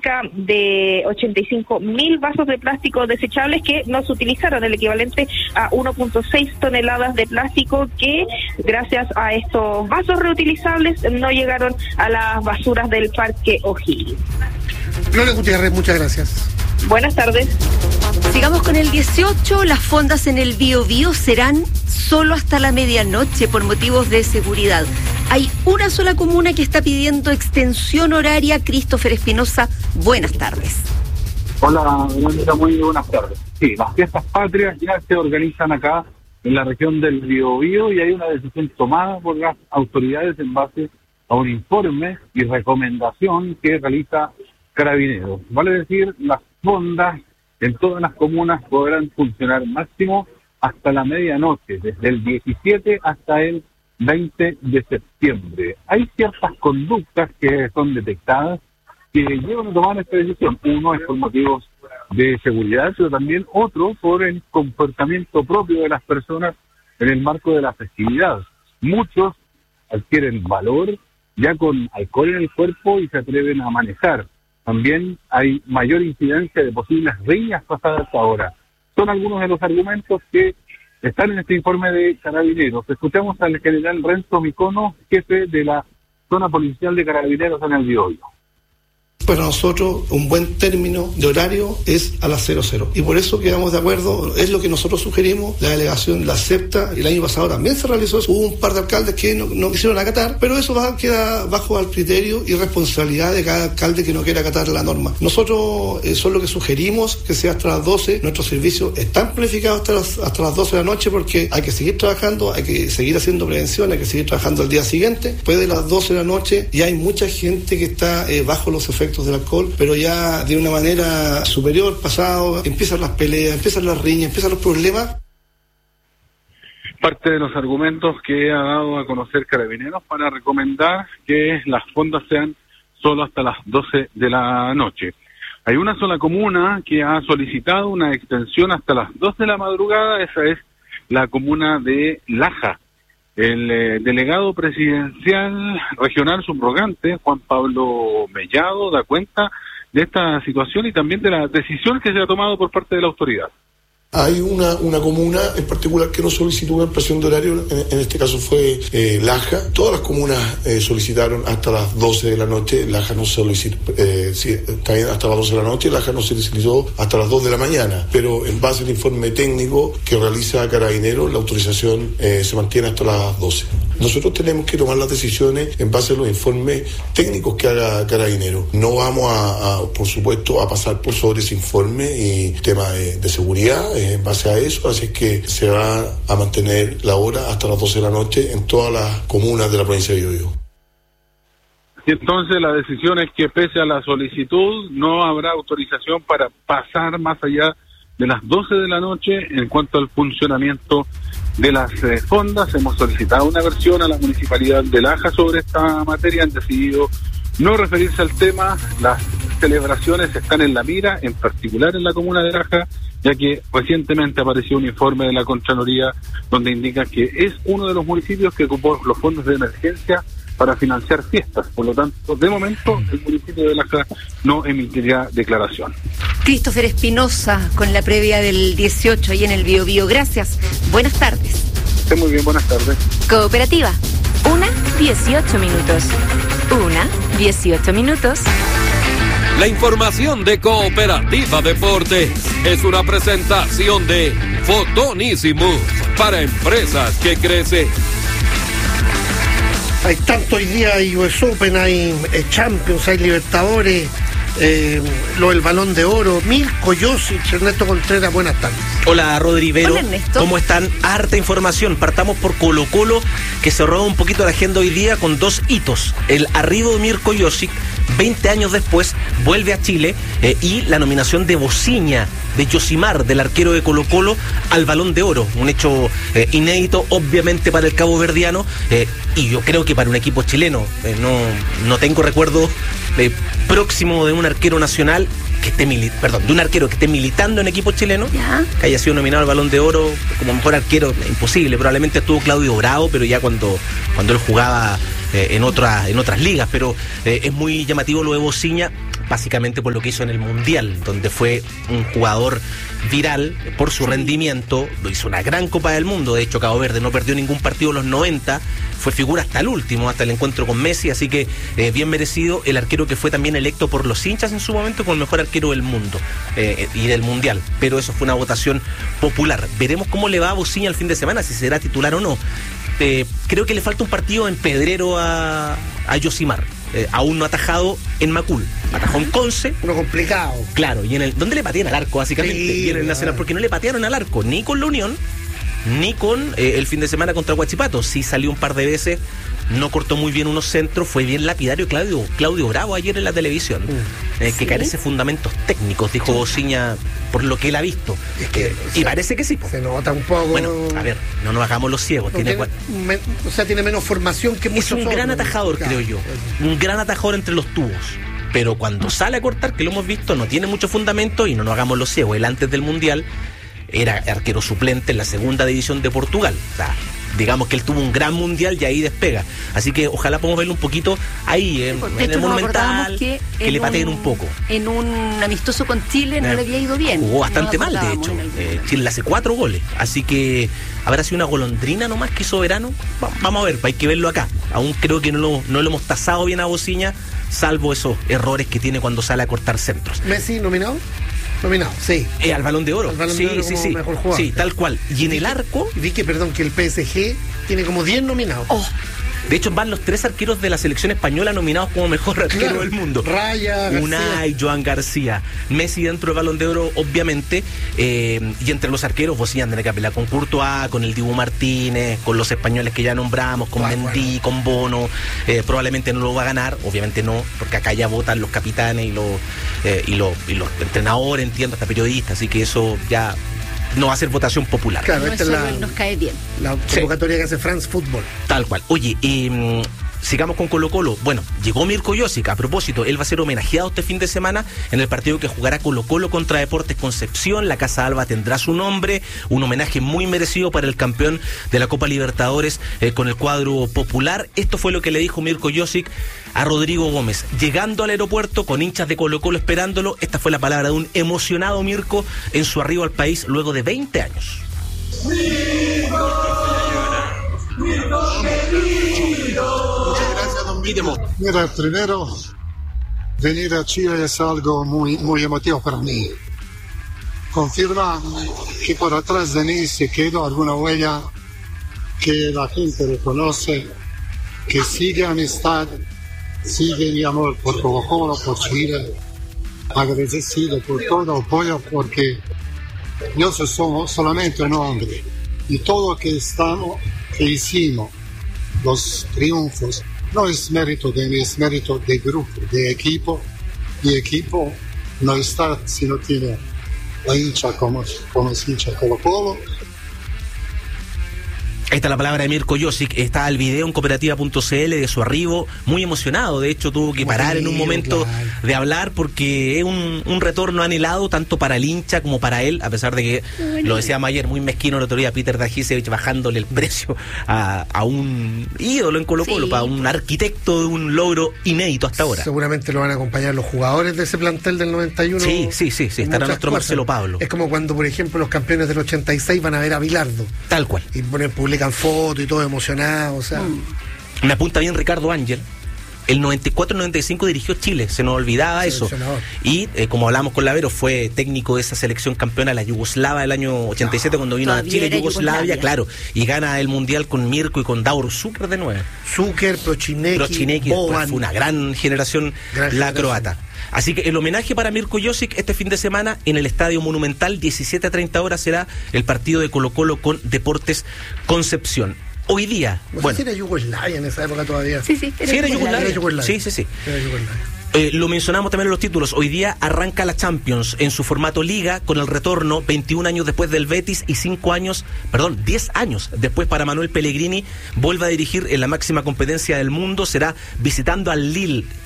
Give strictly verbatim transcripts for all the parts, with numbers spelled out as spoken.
cerca de ochenta y cinco mil vasos de plástico desechables que no se utilizaron, el equivalente a uno punto seis toneladas de plástico que, gracias a estos vasos reutilizables, no llegaron a las basuras del Parque O'Higgins. Gloria Gutiérrez, muchas gracias. Buenas tardes. Sigamos con el dieciocho. Las fondas en el Biobío serán solo hasta la medianoche por motivos de seguridad. Hay una sola comuna que está pidiendo extensión horaria. Christopher Espinosa, buenas tardes. Hola, Verónica, muy buenas tardes. Sí, las fiestas patrias ya se organizan acá en la región del Biobío y hay una decisión tomada por las autoridades en base a un informe y recomendación que realiza Carabineros. Vale decir, las fondas en todas las comunas podrán funcionar máximo hasta la medianoche, desde el diecisiete hasta el veinte de septiembre. Hay ciertas conductas que son detectadas que llevan a tomar esta decisión. Uno es por motivos de seguridad, pero también otro por el comportamiento propio de las personas en el marco de la festividad. Muchos adquieren valor ya con alcohol en el cuerpo y se atreven a manejar. También hay mayor incidencia de posibles riñas pasadas ahora. Son algunos de los argumentos que están en este informe de Carabineros. Escuchamos al general Renzo Micono, jefe de la zona policial de Carabineros en el Biobío. Para nosotros un buen término de horario es a las cero cero y por eso quedamos de acuerdo, es lo que nosotros sugerimos, la delegación la acepta. El año pasado también se realizó, hubo un par de alcaldes que no, no quisieron acatar, pero eso va, queda bajo el criterio y responsabilidad de cada alcalde que no quiera acatar la norma. Nosotros eh, son lo que sugerimos, que sea hasta las doce. Nuestros servicios están planificados hasta las, hasta las doce de la noche porque hay que seguir trabajando, hay que seguir haciendo prevención, hay que seguir trabajando el día siguiente. Después de las doce de la noche ya hay mucha gente que está eh, bajo los efectos del alcohol, pero ya de una manera superior, pasado, empiezan las peleas, empiezan las riñas, empiezan los problemas. Parte de los argumentos que ha dado a conocer Carabineros para recomendar que las fondas sean solo hasta las doce de la noche. Hay una sola comuna que ha solicitado una extensión hasta las dos de la madrugada, esa es la comuna de Laja. El eh, delegado presidencial regional subrogante, Juan Pablo Mellado, da cuenta de esta situación y también de la decisión que se ha tomado por parte de la autoridad. Hay una, una comuna en particular que no solicitó una ampliación de horario, en, en este caso fue eh, Laja. Todas las comunas eh, solicitaron hasta las doce de la noche, Laja no solicitó, eh, sí, está bien, hasta las doce de la noche, Laja no solicitó hasta las dos de la mañana, pero en base al informe técnico que realiza Carabineros, la autorización eh, se mantiene hasta las doce. Nosotros tenemos que tomar las decisiones en base a los informes técnicos que haga Carabineros. No vamos a, a por supuesto, a pasar por sobre ese informe y tema de, de seguridad, eh, en base a eso, así que se va a mantener la hora hasta las doce de la noche en todas las comunas de la provincia de Biobío. Y entonces la decisión es que pese a la solicitud no habrá autorización para pasar más allá de las doce de la noche en cuanto al funcionamiento de las eh, fondas. Hemos solicitado una versión a la Municipalidad de Laja sobre esta materia, han decidido no referirse al tema. Las celebraciones están en la mira, en particular en la comuna de Laja, ya que recientemente apareció un informe de la Contraloría donde indica que es uno de los municipios que ocupó los fondos de emergencia para financiar fiestas. Por lo tanto, de momento, el municipio de Laja no emitirá declaración. Christopher Espinosa, con la previa del dieciocho ahí en el Biobío. Gracias. Buenas tardes. Esté muy bien, buenas tardes. Cooperativa. Una, dieciocho minutos. Una, dieciocho minutos. La información de Cooperativa Deportes es una presentación de Fotonísimo para empresas que crecen. Hay tanto hoy día, hay U S Open, hay eh, Champions, hay Libertadores, eh, lo del Balón de Oro, Mirko Josic, Ernesto Contreras, buenas tardes. Hola, Rodri Vero. Hola, Ernesto. ¿Cómo están? Harta información. Partamos por Colo Colo, que se roba un poquito la agenda hoy día con dos hitos. El arribo de Mirko Josic, veinte años después, vuelve a Chile, eh, y la nominación de Bociña, de Yosimar, del arquero de Colo Colo, al Balón de Oro. Un hecho eh, inédito, obviamente, para el caboverdiano, eh, y yo creo que para un equipo chileno. Eh, no, no tengo recuerdo eh, próximo de un arquero nacional que esté mili- perdón, de un arquero que esté militando en equipo chileno, ¿Ya? que haya sido nominado al Balón de Oro como mejor arquero. Imposible, probablemente estuvo Claudio Bravo, pero ya cuando, cuando él jugaba eh, en, otra, en otras ligas, pero eh, es muy llamativo lo de Bociña, básicamente por lo que hizo en el Mundial, donde fue un jugador viral por su rendimiento, hizo una gran Copa del Mundo, de hecho Cabo Verde no perdió ningún partido en los noventa, fue figura hasta el último, hasta el encuentro con Messi, así que eh, bien merecido, el arquero que fue también electo por los hinchas en su momento como el mejor arquero del mundo eh, y del Mundial, pero eso fue una votación popular. Veremos cómo le va a Bociña el fin de semana, si será titular o no. Eh, creo que le falta un partido en Pedrero a, a Yosimar. Eh, aún no ha atajado en Macul, atajó en Conce. Uno complicado. Claro, y en el ¿dónde le patean al arco básicamente? Sí, y en el Nacional, porque no le patearon al arco, ni con la Unión, ni con eh, el fin de semana contra Huachipato. Sí salió un par de veces, no cortó muy bien unos centros, fue bien lapidario Claudio, Claudio Bravo ayer en la televisión, mm. eh, que ¿Sí? carece fundamentos técnicos, dijo Bociña, por lo que él ha visto. Es que, eh, y sea, parece que sí. Se nota un poco. Bueno, a ver, no nos hagamos los ciegos. No tiene, tiene me, o sea, tiene menos formación que muchos. Es un otros, gran atajador, claro, creo yo. Un gran atajador entre los tubos. Pero cuando sale a cortar, que lo hemos visto, no tiene mucho fundamento y no nos hagamos los ciegos. Él antes del Mundial era arquero suplente en la segunda división de Portugal. O sea, digamos que él tuvo un gran Mundial y ahí despega. Así que ojalá podamos verlo un poquito ahí, eh, sí, en el Monumental, que, que le pateen un, un poco. En un amistoso con Chile no eh, le había ido bien. Jugó bastante mal, de hecho. Eh, Chile le hace cuatro goles. Así que habrá sido una golondrina nomás que Soberano. Va, vamos a ver, hay que verlo acá. Aún creo que no lo, no lo hemos tasado bien a Bociña, salvo esos errores que tiene cuando sale a cortar centros. ¿Messi nominado? Nominado, sí. Eh, al Balón de Oro. Al Balón sí, de Oro sí, sí. Mejor jugador. Sí, tal cual. Y en el arco. Vi que, perdón, que el P S G tiene como diez nominados. Oh. De hecho, van los tres arqueros de la selección española nominados como mejor arquero claro. del mundo. Raya, Unai, García. Joan García. Messi dentro del Balón de Oro, obviamente. Eh, y entre los arqueros, vos sí andan que pelear con Courtois, con el Dibu Martínez, con los españoles que ya nombramos, con bueno, Mendy, bueno. con Bono. Eh, probablemente no lo va a ganar, obviamente no, porque acá ya votan los capitanes y los, eh, y los, y los entrenadores, entiendo, hasta periodistas, así que eso ya no va a ser votación popular. Claro, no, esta es la, nos cae bien. La convocatoria sí. que hace France Football. Tal cual. Oye, eh, sigamos con Colo Colo. Bueno, llegó Mirko Josic. A propósito, él va a ser homenajeado este fin de semana en el partido que jugará Colo Colo contra Deportes Concepción. La Casa Alba tendrá su nombre. Un homenaje muy merecido para el campeón de la Copa Libertadores eh, con el cuadro popular. Esto fue lo que le dijo Mirko Josic a Rodrigo Gómez. Llegando al aeropuerto con hinchas de Colo Colo esperándolo, esta fue la palabra de un emocionado Mirko en su arribo al país luego de veinte años. Mira, primero, venir a Chile es algo muy, muy emotivo para mí. Confirma que por atrás de mí se quedó alguna huella que la gente reconoce, que sigue amistad, sigue mi amor por Colo Colo, por Chile, agradecido por todo apoyo, porque yo soy solamente un hombre y todo lo que estamos, que hicimos, los triunfos, no es mérito de mí, es mérito de grupo, de equipo, y equipo no está si no tiene la hincha como, como es hincha Colo Colo. Ahí está la palabra de Mirko Josic, está el video en cooperativa punto c l de su arribo, muy emocionado, de hecho tuvo que parar en un momento claro. de hablar porque es un, un retorno anhelado tanto para el hincha como para él, a pesar de que, bueno, lo decíamos ayer, muy mezquino la autoridad Peter Dajicevich bajándole el precio a, a un ídolo en Colo Colo, sí. para un arquitecto de un logro inédito hasta ahora. Seguramente lo van a acompañar los jugadores de ese plantel del noventa y uno. Sí, sí, sí, sí estará nuestro cosas. Marcelo Pablo. Es como cuando, por ejemplo, los campeones del ochenta y seis van a ver a Bilardo. Tal cual. Y ponen publican fotos y todo emocionado, o sea. Me apunta bien Ricardo Ángel. El noventa y cuatro noventa y cinco dirigió Chile, se nos olvidaba eso. Y eh, como hablamos con Lavero, fue técnico de esa selección campeona, la Yugoslava del año ochenta y siete, no, cuando vino a Chile, Yugoslavia, Yugoslavia, claro. Y gana el Mundial con Mirko y con Davor Zucker de nuevo. Zucker, Prochineki, Prochineki, después fue una gran generación gran la generación. croata. Así que el homenaje para Mirko Josic este fin de semana en el Estadio Monumental, diecisiete a treinta horas será el partido de Colo Colo con Deportes Concepción. Hoy día, no bueno, sé si era Yugoslavia en esa época todavía. Sí, sí, era, sí, era Yugoslavia. Era Yugoslavia. Sí, sí, sí. Era Yugoslavia. Eh, lo mencionamos también en los títulos. Hoy día arranca la Champions en su formato Liga con el retorno veintiún años después del Betis y cinco años, perdón, diez años después para Manuel Pellegrini. Vuelve a dirigir en la máxima competencia del mundo. Será visitando al Lille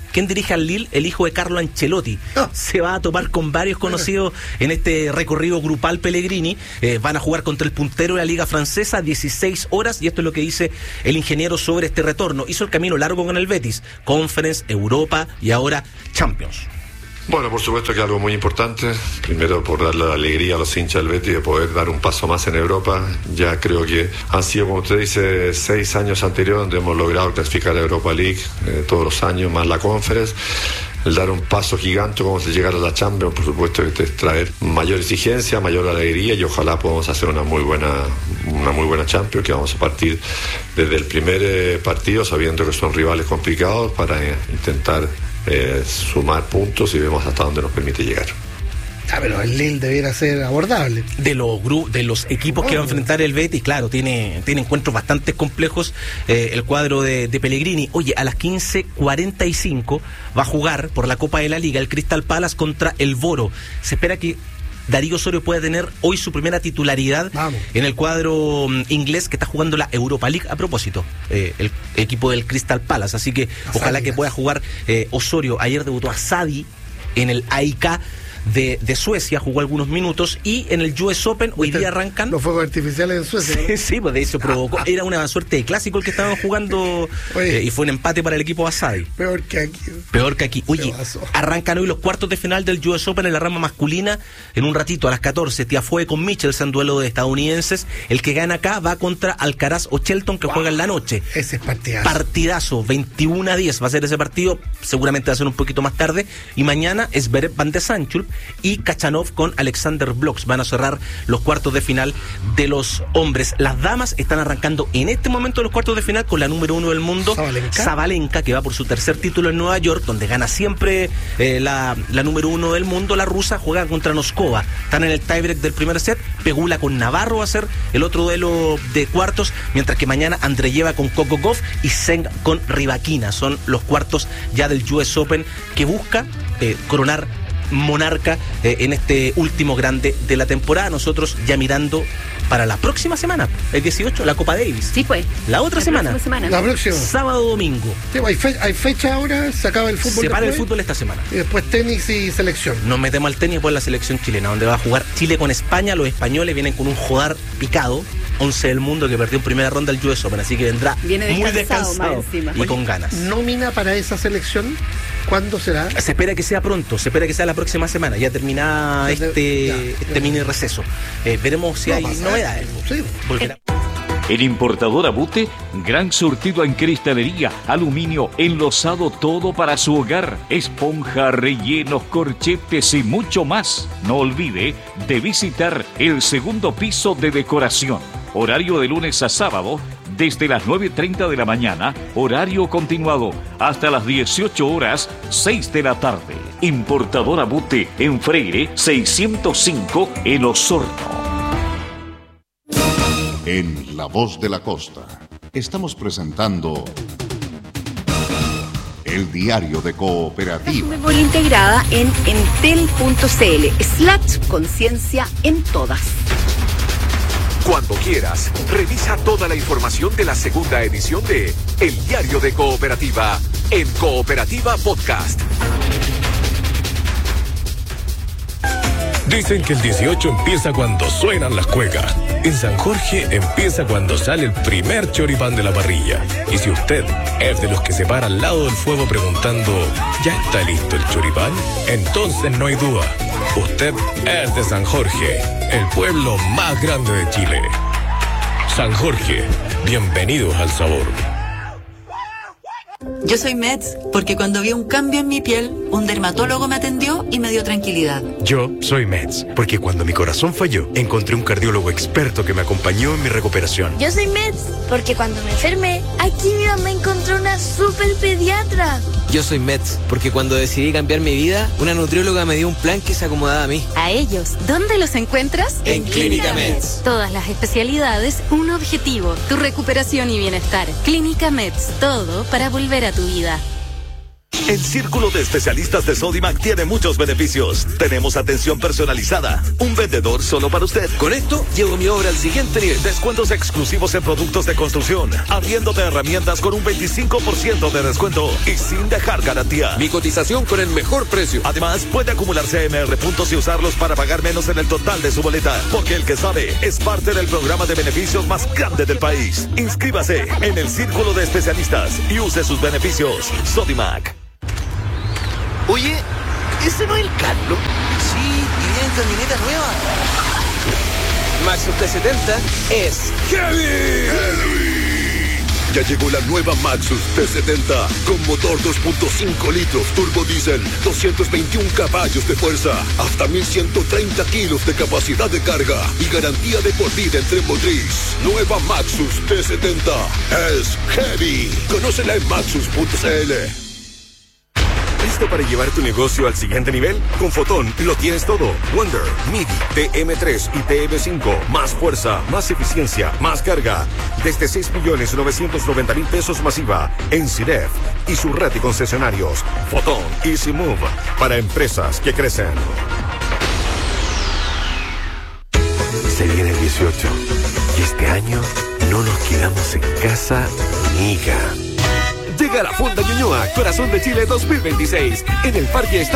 ¿quién dirige al Lille? El hijo de Carlo Ancelotti. Oh. Se va a topar con varios conocidos en este recorrido grupal Pellegrini. Eh, van a jugar contra el puntero de la Liga Francesa, dieciséis horas, y esto es lo que dice el ingeniero sobre este retorno. Hizo el camino largo con el Betis, Conference, Europa y ahora Champions. Bueno, por supuesto que algo muy importante, primero por darle la alegría a los hinchas del Betis de poder dar un paso más en Europa. Ya creo que han sido, como usted dice, seis años anteriores donde hemos logrado clasificar a Europa League eh, todos los años, más la Conference. El dar un paso gigante como se llegar a la Champions, por supuesto que es traer mayor exigencia, mayor alegría, y ojalá podamos hacer una muy buena una muy buena Champions, que vamos a partir desde el primer eh, partido sabiendo que son rivales complicados para eh, intentar Eh, sumar puntos y vemos hasta dónde nos permite llegar. Ah, pero el Lille debiera ser abordable. De los gru- de los equipos oh, que va a enfrentar el Betis, claro, tiene, tiene encuentros bastante complejos eh, el cuadro de, de Pellegrini. Oye, a las quince cuarenta y cinco va a jugar por la Copa de la Liga el Crystal Palace contra el Boro. Se espera que Darío Osorio puede tener hoy su primera titularidad Vamos. en el cuadro um, inglés que está jugando la Europa League, a propósito, eh, el equipo del Crystal Palace, así que a ojalá Sadi, que pueda jugar eh, Osorio. Ayer debutó a Sadi en el A I K de, de Suecia, jugó algunos minutos, y en el U S Open hoy día arrancan los fuegos artificiales en Suecia, ¿no? Sí, sí, pues de eso provocó, era una suerte de clásico el que estaban jugando eh, y fue un empate para el equipo Asadi. Peor que aquí. Peor que aquí. Oye, arrancan hoy los cuartos de final del U S Open en la rama masculina. En un ratito, a las catorce, Tiafoe con Michelsen, duelo de estadounidenses. El que gana acá va contra Alcaraz o Shelton, que wow. juega en la noche. Ese es partidazo. Partidazo, veintiuno a diez va a ser ese partido, seguramente va a ser un poquito más tarde. Y mañana es Zverev Van de Sanchul y Kachanov con Alexander Blocks. Van a cerrar los cuartos de final de los hombres. Las damas están arrancando en este momento los cuartos de final con la número uno del mundo, Sabalenka, Sabalenka, que va por su tercer título en Nueva York, donde gana siempre eh, la, la número uno del mundo. La rusa juega contra Noskova. Están en el tiebreak del primer set. Pegula con Navarro va a ser el otro duelo de cuartos, mientras que mañana Andreyeva con Coco Gauff y Zeng con Rybakina. Son los cuartos ya del U S Open, que busca eh, coronar monarca eh, en este último grande de la temporada. Nosotros ya mirando para la próxima semana, el dieciocho, la Copa Davis. Sí, pues. La otra la semana. semana. La próxima. Sábado, domingo. Sí, hay, fe- hay fecha ahora, se acaba el fútbol. Se para después, el fútbol esta semana. Y después tenis y selección. Nos metemos al tenis por la selección chilena, donde va a jugar Chile con España. Los españoles vienen con un Jodar picado, once del mundo, que perdió en primera ronda el U S Open, así que vendrá Viene muy descansado, descansado y Oye, con ganas. ¿Nómina para esa selección? ¿Cuándo será? Se espera que sea pronto, se espera que sea la próxima semana, ya terminada este, ya, ya, este ya. mini receso. Eh, veremos si no hay pasa, novedades. Sí. Porque... En Importador Abute, gran surtido en cristalería, aluminio, enlosado, todo para su hogar, esponja, rellenos, corchetes y mucho más. No olvide de visitar el segundo piso de decoración. Horario de lunes a sábado, desde las nueve treinta de la mañana, horario continuado, hasta las dieciocho horas, seis de la tarde. Importador Abute, en Freire, seiscientos cinco, en Osorno. En La Voz de la Costa, estamos presentando el diario de Cooperativa. Memoria integrada en entel punto c l slash conciencia en todas. Cuando quieras, revisa toda la información de la segunda edición de El Diario de Cooperativa en Cooperativa Podcast. Dicen que el dieciocho empieza cuando suenan las cuecas. En San Jorge empieza cuando sale el primer choripán de la parrilla. Y si usted es de los que se para al lado del fuego preguntando, ¿ya está listo el choripán? Entonces no hay duda. Usted es de San Jorge, el pueblo más grande de Chile. San Jorge, bienvenidos al sabor. Yo soy Meds porque cuando vi un cambio en mi piel, un dermatólogo me atendió y me dio tranquilidad. Yo soy Meds porque cuando mi corazón falló, encontré un cardiólogo experto que me acompañó en mi recuperación. Yo soy Meds porque cuando me enfermé, aquí mi mamá encontró una super pediatra. Yo soy Meds porque cuando decidí cambiar mi vida, una nutrióloga me dio un plan que se acomodaba a mí. A ellos, ¿dónde los encuentras? En, en Clínica Meds. Todas las especialidades, un objetivo, tu recuperación y bienestar. Clínica Meds, todo para volver a tu vida. El Círculo de Especialistas de Sodimac tiene muchos beneficios. Tenemos atención personalizada, un vendedor solo para usted. Con esto, llevo mi obra al siguiente nivel. Descuentos exclusivos en productos de construcción, arriendo de herramientas con un veinticinco por ciento de descuento y sin dejar garantía. Mi cotización con el mejor precio. Además, puede acumular C M R puntos y usarlos para pagar menos en el total de su boleta. Porque el que sabe es parte del programa de beneficios más grande del país. Inscríbase en el Círculo de Especialistas y use sus beneficios. Sodimac. Oye, ¿ese no es el Carlos? Sí, y viene en camioneta nueva. Maxus T setenta es Heavy. Heavy. Ya llegó la nueva Maxus T setenta con motor dos punto cinco litros turbo diésel, doscientos veintiún caballos de fuerza, hasta mil ciento treinta kilos de capacidad de carga y garantía de por vida en tren motriz. Nueva Maxus T setenta es Heavy. Conócela en maxus punto c l. ¿Listo para llevar tu negocio al siguiente nivel? Con Fotón lo tienes todo. Wonder, MIDI, T M tres y T M cinco. Más fuerza, más eficiencia, más carga. Desde seis millones novecientos noventa mil pesos masiva en Ciref y su red de concesionarios. Fotón Easy Move para empresas que crecen. Se viene el dieciocho y este año no nos quedamos en casa, amiga. Llega la Fonda Ñuñoa, Corazón de Chile dos mil veintiséis. En el Parque está